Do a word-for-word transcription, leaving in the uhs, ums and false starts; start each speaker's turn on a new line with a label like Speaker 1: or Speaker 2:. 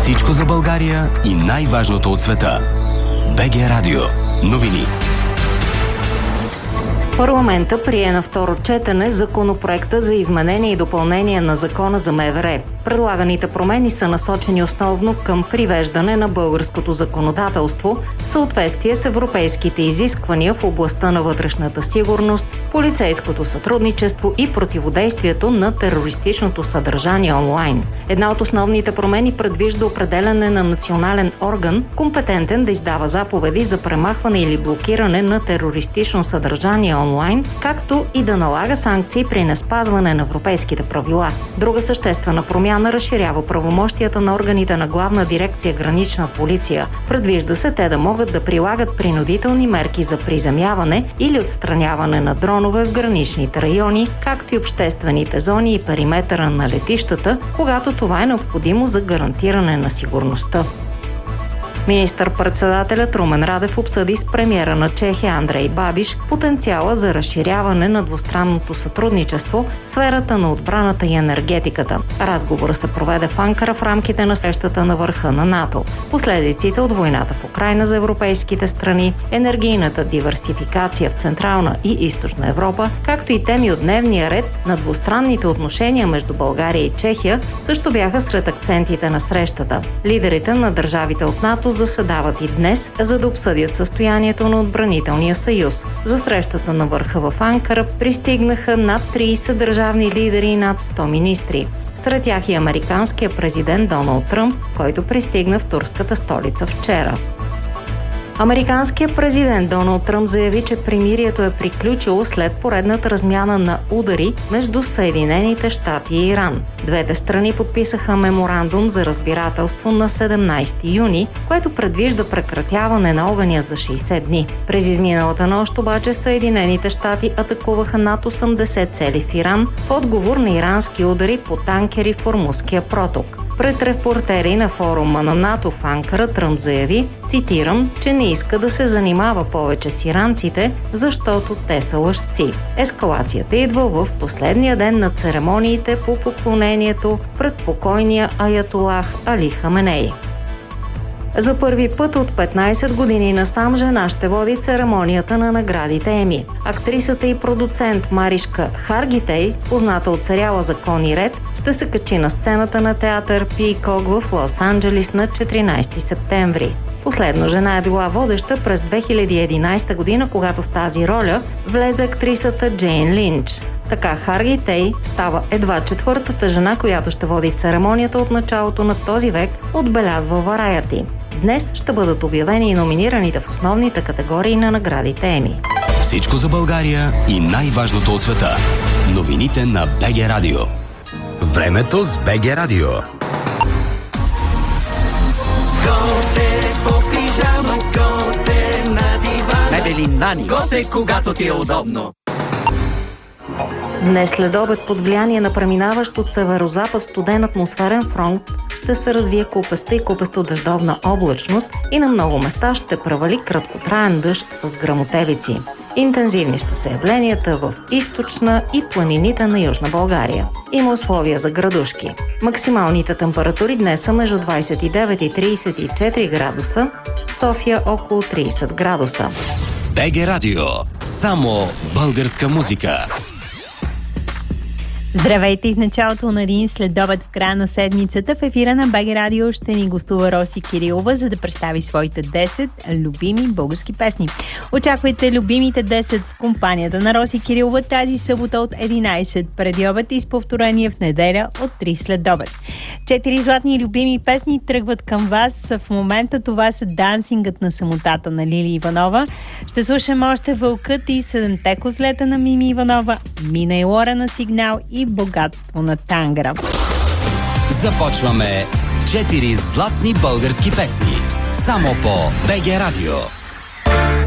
Speaker 1: Всичко за България и най-важното от света. БГ Радио. Новини.
Speaker 2: Парламента прие на второ четене законопроекта за изменение и допълнение на Закона за МВР. Предлаганите промени са насочени основно към привеждане на българското законодателство в съответствие с европейските изисквания в областта на вътрешната сигурност, полицейското сътрудничество и противодействието на терористичното съдържание онлайн. Една от основните промени предвижда определяне на национален орган, компетентен да издава заповеди за премахване или блокиране на терористично съдържание онлайн, както и да налага санкции при неспазване на европейските правила. Друга съществена промяна разширява правомощията на органите на Главна дирекция Гранична полиция. Предвижда се те да могат да прилагат принудителни мерки за приземяване или отстраняване на дронове в граничните райони, както и обществените зони и периметъра на летищата, когато това е необходимо за гарантиране на сигурността. Министър-председателят Румен Радев обсъди с премиера на Чехия Андрей Бабиш потенциала за разширяване на двустранното сътрудничество в сферата на отбраната и енергетиката. Разговорът се проведе в Анкара в рамките на срещата на върха на НАТО. Последиците от войната в Украйна за европейските страни, енергийната диверсификация в Централна и Източна Европа, както и теми от дневния ред на двустранните отношения между България и Чехия също бяха сред акцентите на срещата. Лидерите на държавите от НАТО заседават и днес, за да обсъдят състоянието на отбранителния съюз. За срещата на върха в Анкара пристигнаха над трийсет държавни лидери и над сто министри. Сред тях и американския президент Доналд Тръмп, който пристигна в турската столица вчера. Американският президент Доналд Тръмп заяви, че примирието е приключило след поредната размяна на удари между Съединените щати и Иран. Двете страни подписаха меморандум за разбирателство на седемнайсети юни, което предвижда прекратяване на огъня за шейсет дни. През изминалата нощ обаче Съединените щати атакуваха над осемдесет цели в Иран в отговор на ирански удари по танкери в Ормузския проток. Пред репортери на форума на НАТО в Анкара Тръмп заяви, цитирам, че не иска да се занимава повече с иранците, защото те са лъжци. Ескалацията идва в последния ден на церемониите по поклонението пред покойния аятолах Али Хаменей. За първи път от петнайсет години насам жена ще води церемонията на наградите Еми. Актрисата и продуцент Маришка Харгитей, позната от сериала Закон и ред, ще се качи на сцената на театър Пийкок в Лос-Анджелис на четиринайсети септември. Последно жена е била водеща през две хиляди и единайсета година, когато в тази роля влезе актрисата Джейн Линч. Така Харгитей става едва четвъртата жена, която ще води церемонията от началото на този век, отбелязва Variety. Днес ще бъдат обявени и номинираните в основните категории на наградите Еми.
Speaker 1: Всичко за България и най-важното от света. Новините на БГ Радио. Времето с БГ Радио.
Speaker 3: Готе по пижама, готе на дивана. Мебели Нани. Готе, когато ти е удобно.
Speaker 2: Днес след обед под влияние на преминаващ от северозапад студен атмосферен фронт ще се развие купеста и купесто-дъждовна облачност и на много места ще превали краткотраен дъжд с гръмотевици. Интензивни ще са явленията в източна и планините на Южна България. Има условия за градушки. Максималните температури днес са между двайсет и девет и трийсет и четири градуса, София около трийсет градуса.
Speaker 1: БГ Радио. Само българска музика.
Speaker 4: Здравейте, в началото на един следобед в края на седмицата в ефира на БГ Радио ще ни гостува Роси Кирилова, за да представи своите десет любими български песни. Очаквайте любимите десет в компанията на Роси Кирилова тази събота от единайсет преди обед и с повторение в неделя от три следобед. Четири златни любими песни тръгват към вас. В момента това са Дансингът на самотата на Лили Иванова. Ще слушаме още Вълкът и Седемте козлета на Мими Иванова, Мина и Лора на Сигнал и Богатство на Тангра.
Speaker 1: Започваме с четири златни български песни. Само по БГ Радио.